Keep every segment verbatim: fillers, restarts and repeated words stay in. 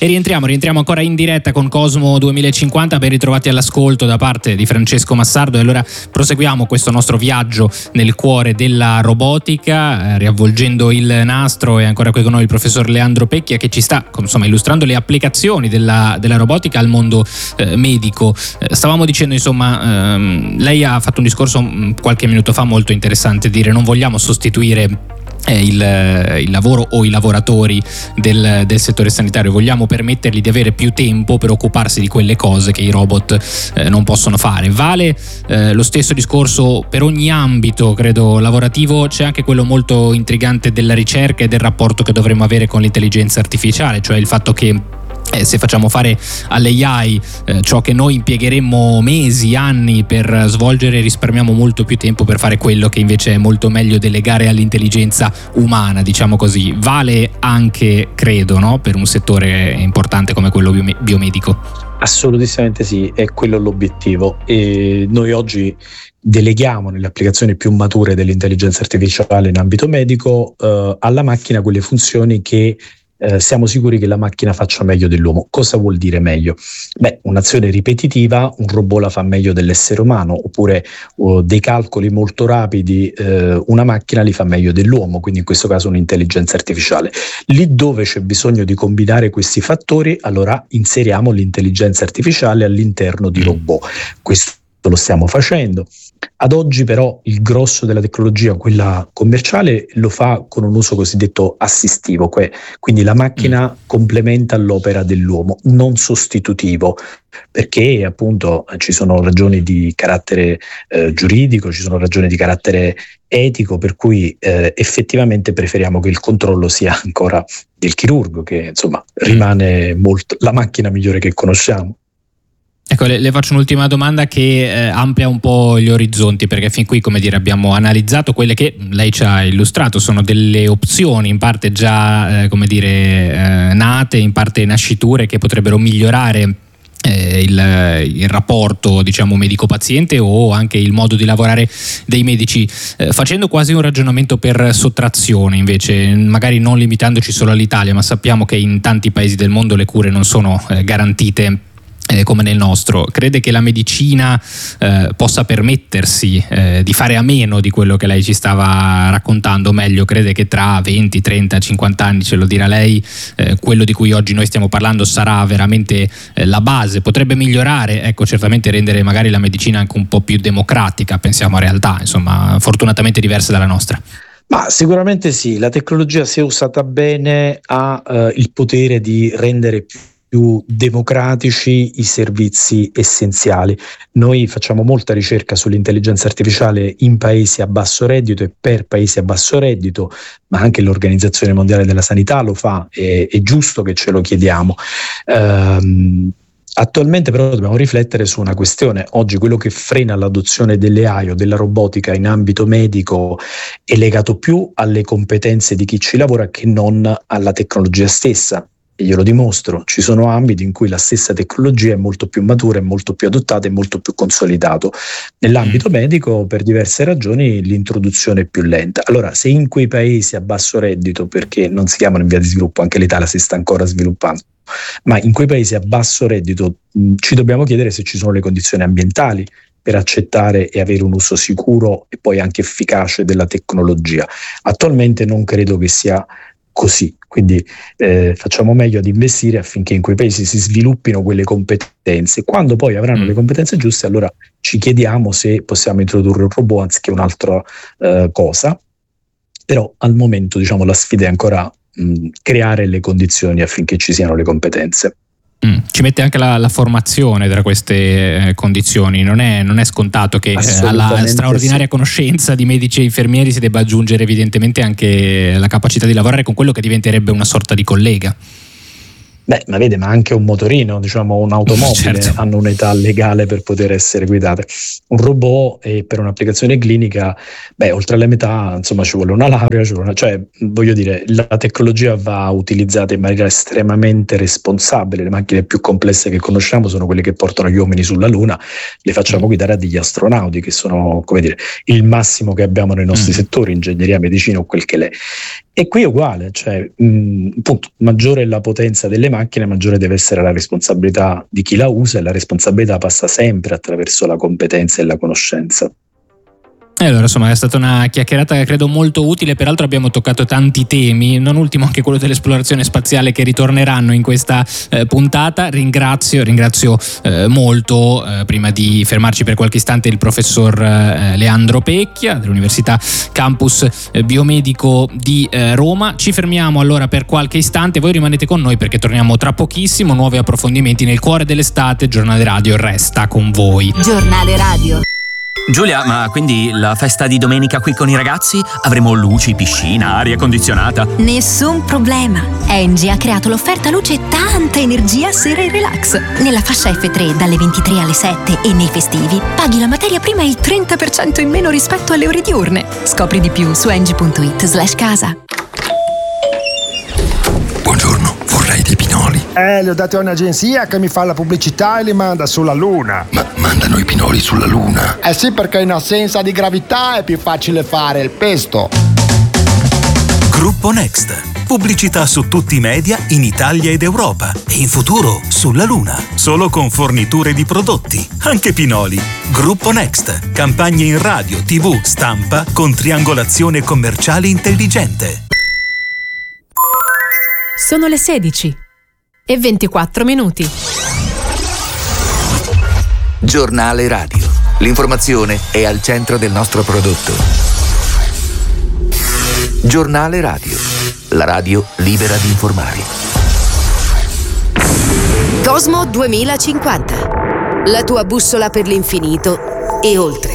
E rientriamo, rientriamo ancora in diretta con Cosmo duemilacinquanta, ben ritrovati all'ascolto da parte di Francesco Massardo. E allora proseguiamo questo nostro viaggio nel cuore della robotica, eh, riavvolgendo il nastro. È ancora qui con noi il professor Leandro Pecchia, che ci sta insomma illustrando le applicazioni della, della robotica al mondo eh, medico. Eh, stavamo dicendo insomma, ehm, lei ha fatto un discorso mh, qualche minuto fa molto interessante, dire non vogliamo sostituire Eh, il, il lavoro o i lavoratori del, del settore sanitario, vogliamo permettergli di avere più tempo per occuparsi di quelle cose che i robot eh, non possono fare. Vale eh, lo stesso discorso per ogni ambito, credo, lavorativo. C'è anche quello molto intrigante della ricerca e del rapporto che dovremmo avere con l'intelligenza artificiale, cioè il fatto che Eh, se facciamo fare all'A I eh, ciò che noi impiegheremmo mesi, anni per svolgere, risparmiamo molto più tempo per fare quello che invece è molto meglio delegare all'intelligenza umana, diciamo così. Vale anche, credo, no? Per un settore importante come quello biome- biomedico. Assolutamente sì, è quello l'obiettivo. E noi oggi deleghiamo nelle applicazioni più mature dell'intelligenza artificiale in ambito medico eh, alla macchina quelle funzioni che Eh, siamo sicuri che la macchina faccia meglio dell'uomo. Cosa vuol dire meglio? Beh, un'azione ripetitiva un robot la fa meglio dell'essere umano, oppure uh, dei calcoli molto rapidi eh, una macchina li fa meglio dell'uomo, quindi in questo caso un'intelligenza artificiale. Lì dove c'è bisogno di combinare questi fattori, allora inseriamo l'intelligenza artificiale all'interno di robot. Questo lo stiamo facendo. Ad oggi però il grosso della tecnologia, quella commerciale, lo fa con un uso cosiddetto assistivo, quindi la macchina mm. complementa l'opera dell'uomo, non sostitutivo, perché appunto ci sono ragioni di carattere eh, giuridico, ci sono ragioni di carattere etico, per cui eh, effettivamente preferiamo che il controllo sia ancora del chirurgo, che insomma rimane molto la macchina migliore che conosciamo. Ecco, le, le faccio un'ultima domanda che eh, amplia un po' gli orizzonti, perché fin qui, come dire, abbiamo analizzato quelle che lei ci ha illustrato, sono delle opzioni in parte già, eh, come dire, eh, nate, in parte nasciture che potrebbero migliorare eh, il, il rapporto, diciamo, medico-paziente o anche il modo di lavorare dei medici, eh, facendo quasi un ragionamento per sottrazione invece, magari non limitandoci solo all'Italia, ma sappiamo che in tanti paesi del mondo le cure non sono eh, garantite Eh, come nel nostro. Crede che la medicina eh, possa permettersi eh, di fare a meno di quello che lei ci stava raccontando? Meglio, crede che tra venti, trenta, cinquanta anni, ce lo dirà lei, eh, quello di cui oggi noi stiamo parlando sarà veramente eh, la base? Potrebbe migliorare, ecco, certamente rendere magari la medicina anche un po' più democratica, pensiamo a realtà, insomma, fortunatamente diverse dalla nostra. Ma sicuramente sì, la tecnologia, se usata bene, ha eh, il potere di rendere più più democratici i servizi essenziali. Noi facciamo molta ricerca sull'intelligenza artificiale in paesi a basso reddito e per paesi a basso reddito, ma anche l'Organizzazione Mondiale della Sanità lo fa, e è giusto che ce lo chiediamo. Ehm, Attualmente però dobbiamo riflettere su una questione. Oggi quello che frena l'adozione delle A I o della robotica in ambito medico è legato più alle competenze di chi ci lavora che non alla tecnologia stessa. E glielo dimostro, ci sono ambiti in cui la stessa tecnologia è molto più matura, è molto più adottata, è molto più consolidato. Nell'ambito medico, per diverse ragioni, l'introduzione è più lenta. Allora, se in quei paesi a basso reddito, perché non si chiamano in via di sviluppo, anche l'Italia si sta ancora sviluppando, ma in quei paesi a basso reddito mh, ci dobbiamo chiedere se ci sono le condizioni ambientali per accettare e avere un uso sicuro e poi anche efficace della tecnologia. Attualmente non credo che sia così, quindi eh, facciamo meglio ad investire affinché in quei paesi si sviluppino quelle competenze. Quando poi avranno mm. le competenze giuste, allora ci chiediamo se possiamo introdurre un robot anziché un'altra eh, cosa, però al momento, diciamo, la sfida è ancora mh, creare le condizioni affinché ci siano le competenze. Mm. Ci mette anche la, la formazione tra queste eh, condizioni. Non è, non è scontato che eh, alla straordinaria sì. conoscenza di medici e infermieri si debba aggiungere evidentemente anche la capacità di lavorare con quello che diventerebbe una sorta di collega. Beh, ma vede, ma anche un motorino, diciamo un'automobile, certo. hanno un'età legale per poter essere guidate. Un robot, e per un'applicazione clinica, beh, oltre alla metà, insomma, ci vuole una laurea, ci vuole una, cioè, voglio dire, la tecnologia va utilizzata in maniera estremamente responsabile. Le macchine più complesse che conosciamo sono quelle che portano gli uomini sulla Luna, le facciamo guidare a degli astronauti, che sono, come dire, il massimo che abbiamo nei nostri mm. settori, ingegneria, medicina o quel che l'è. E qui è uguale, cioè, mh, appunto, maggiore è la potenza delle macchine maggiore deve essere la responsabilità di chi la usa, e la responsabilità passa sempre attraverso la competenza e la conoscenza. E allora, insomma, è stata una chiacchierata che credo molto utile. Peraltro abbiamo toccato tanti temi, non ultimo anche quello dell'esplorazione spaziale, che ritorneranno in questa eh, puntata. Ringrazio, ringrazio eh, molto, eh, prima di fermarci per qualche istante, il professor eh, Leandro Pecchia dell'Università Campus eh, Biomedico di eh, Roma. Ci fermiamo allora per qualche istante, voi rimanete con noi perché torniamo tra pochissimo, nuovi approfondimenti nel cuore dell'estate. Giornale Radio resta con voi. Giornale Radio. Giulia, ma quindi la festa di domenica qui con i ragazzi? Avremo luci, piscina, aria condizionata? Nessun problema. Engie ha creato l'offerta luce tanta energia sera e relax. Nella fascia effe tre dalle ventitré alle sette e nei festivi paghi la materia prima il trenta per cento in meno rispetto alle ore diurne. Scopri di più su engie punto it slash casa. Buongiorno, vorrei dei pinoli. Eh, li ho dati a un'agenzia che mi fa la pubblicità e li manda sulla Luna. Ma mandano i pinoli sulla Luna? Eh sì, perché in assenza di gravità è più facile fare il pesto. Gruppo Next. Pubblicità su tutti i media in Italia ed Europa. E in futuro sulla Luna. Solo con forniture di prodotti. Anche pinoli. Gruppo Next. Campagne in radio, tivù, stampa con triangolazione commerciale intelligente. Sono le sedici e ventiquattro minuti. Giornale Radio. L'informazione è al centro del nostro prodotto. Giornale Radio. La radio libera di informare. Cosmo duemilacinquanta. La tua bussola per l'infinito e oltre.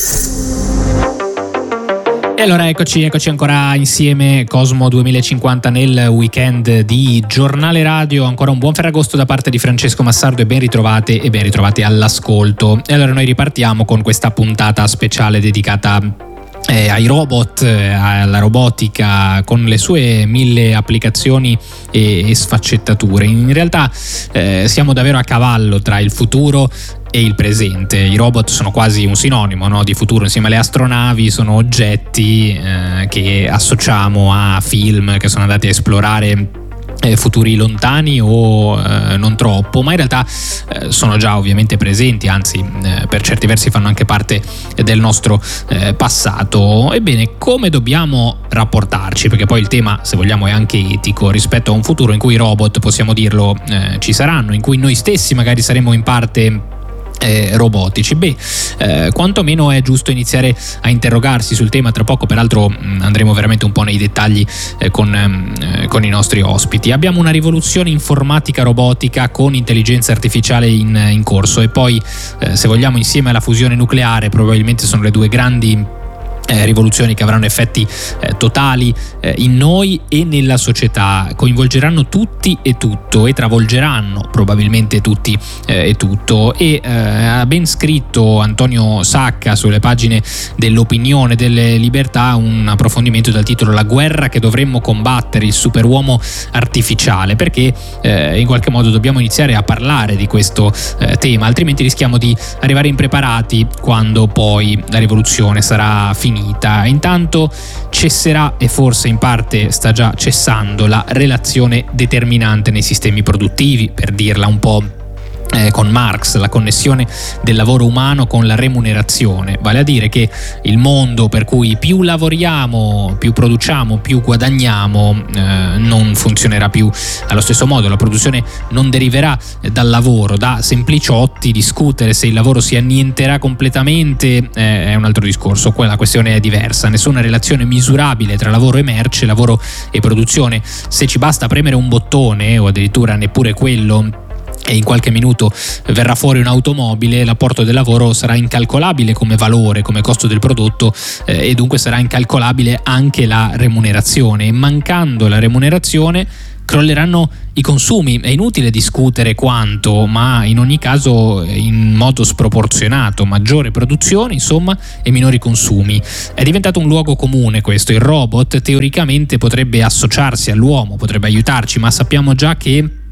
E allora eccoci, eccoci ancora insieme, Cosmo duemilacinquanta nel weekend di Giornale Radio. Ancora un buon Ferragosto da parte di Francesco Massardo e ben ritrovate e ben ritrovati all'ascolto. E allora noi ripartiamo con questa puntata speciale dedicata Eh, ai robot, eh, alla robotica, con le sue mille applicazioni e, e sfaccettature. In realtà eh, siamo davvero a cavallo tra il futuro e il presente. I robot sono quasi un sinonimo, no, di futuro. Insieme alle astronavi sono oggetti eh, che associamo a film che sono andati a esplorare Eh, futuri lontani o eh, non troppo, ma in realtà eh, sono già ovviamente presenti, anzi eh, per certi versi fanno anche parte del nostro eh, passato. Ebbene, come dobbiamo rapportarci? Perché poi il tema, se vogliamo, è anche etico rispetto a un futuro in cui i robot, possiamo dirlo, eh, ci saranno, in cui noi stessi magari saremo in parte Eh, robotici. Beh, eh, quantomeno è giusto iniziare a interrogarsi sul tema. Tra poco peraltro mh, andremo veramente un po' nei dettagli eh, con, eh, con i nostri ospiti. Abbiamo una rivoluzione informatica robotica con intelligenza artificiale in, in corso, e poi eh, se vogliamo, insieme alla fusione nucleare, probabilmente sono le due grandi Eh, rivoluzioni che avranno effetti eh, totali eh, in noi e nella società, coinvolgeranno tutti e tutto e travolgeranno probabilmente tutti eh, e tutto. E eh, ha ben scritto Antonio Sacca sulle pagine dell'Opinione delle Libertà un approfondimento dal titolo La guerra che dovremmo combattere, il superuomo artificiale, perché eh, in qualche modo dobbiamo iniziare a parlare di questo eh, tema, altrimenti rischiamo di arrivare impreparati quando poi la rivoluzione sarà finita. Intanto cesserà, e forse in parte sta già cessando, la relazione determinante nei sistemi produttivi, per dirla un po' Eh, con Marx, la connessione del lavoro umano con la remunerazione, vale a dire che il mondo per cui più lavoriamo, più produciamo, più guadagniamo eh, non funzionerà più allo stesso modo. La produzione non deriverà dal lavoro. Da sempliciotti discutere se il lavoro si annienterà completamente eh, è un altro discorso. Qua la questione è diversa. Nessuna relazione misurabile tra lavoro e merce, lavoro e produzione. Se ci basta premere un bottone, o addirittura neppure quello, e in qualche minuto verrà fuori un'automobile, l'apporto del lavoro sarà incalcolabile come valore, come costo del prodotto, eh, e dunque sarà incalcolabile anche la remunerazione. E mancando la remunerazione crolleranno i consumi. È inutile discutere quanto, ma in ogni caso in modo sproporzionato. Maggiore produzione, insomma, e minori consumi. È diventato un luogo comune questo. Il robot teoricamente potrebbe associarsi all'uomo, potrebbe aiutarci, ma sappiamo già che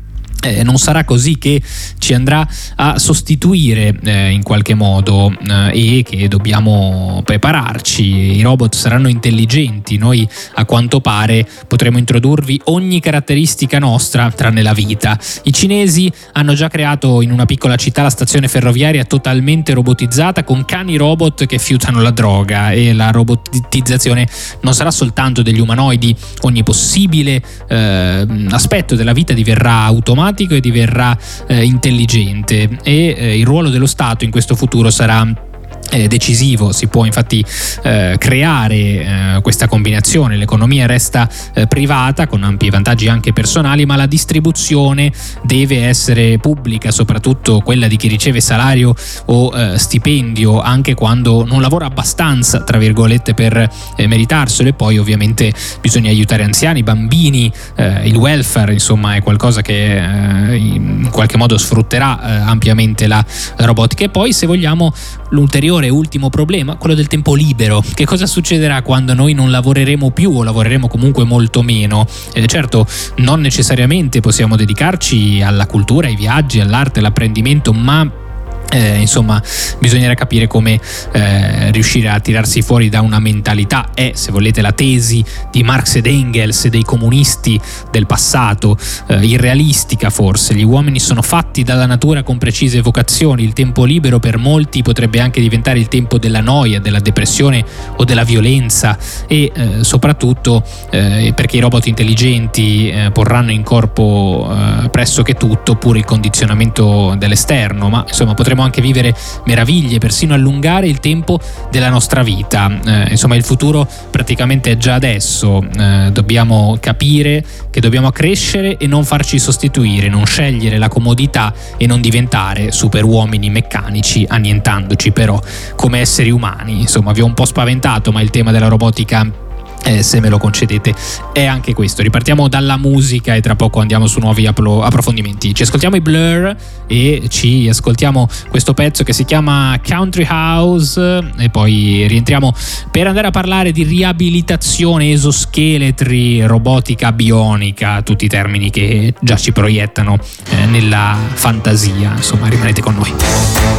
Eh, non sarà così che ci andrà a sostituire eh, in qualche modo eh, e che dobbiamo prepararci. I robot saranno intelligenti, noi a quanto pare potremo introdurvi ogni caratteristica nostra tranne la vita. I cinesi hanno già creato in una piccola città la stazione ferroviaria totalmente robotizzata con cani robot che fiutano la droga, e la robotizzazione non sarà soltanto degli umanoidi, ogni possibile eh, aspetto della vita diverrà automatico e diverrà eh, intelligente, e eh, il ruolo dello Stato in questo futuro sarà Eh, decisivo. Si può infatti eh, creare eh, questa combinazione. L'economia resta eh, privata con ampi vantaggi anche personali, ma la distribuzione deve essere pubblica, soprattutto quella di chi riceve salario o eh, stipendio, anche quando non lavora abbastanza tra virgolette per eh, meritarselo. E poi ovviamente bisogna aiutare anziani, bambini, eh, il welfare insomma è qualcosa che eh, in qualche modo sfrutterà eh, ampiamente la robotica. E poi, se vogliamo, l'ulteriore ultimo problema, quello del tempo libero. Che cosa succederà quando noi non lavoreremo più o lavoreremo comunque molto meno? Eh, certo, non necessariamente possiamo dedicarci alla cultura, ai viaggi, all'arte, all'apprendimento, ma Eh, insomma bisognerà capire come eh, riuscire a tirarsi fuori da una mentalità. È, se volete, la tesi di Marx ed Engels e dei comunisti del passato, eh, irrealistica forse. Gli uomini sono fatti dalla natura con precise vocazioni. Il tempo libero per molti potrebbe anche diventare il tempo della noia, della depressione o della violenza, e eh, soprattutto eh, perché i robot intelligenti eh, porranno in corpo eh, pressoché tutto, pure il condizionamento dell'esterno. Ma insomma potremo anche vivere meraviglie, persino allungare il tempo della nostra vita. Eh, insomma, il futuro praticamente è già adesso. Eh, dobbiamo capire che dobbiamo crescere e non farci sostituire, non scegliere la comodità e non diventare super uomini meccanici, annientandoci però come esseri umani. Insomma, vi ho un po' spaventato, ma il tema della robotica, Eh, se me lo concedete, è anche questo. Ripartiamo dalla musica e tra poco andiamo su nuovi apro- approfondimenti. Ci ascoltiamo i Blur e ci ascoltiamo questo pezzo che si chiama Country House, e poi rientriamo per andare a parlare di riabilitazione, esoscheletri, robotica bionica, tutti i termini che già ci proiettano eh, nella fantasia. Insomma, rimanete con noi.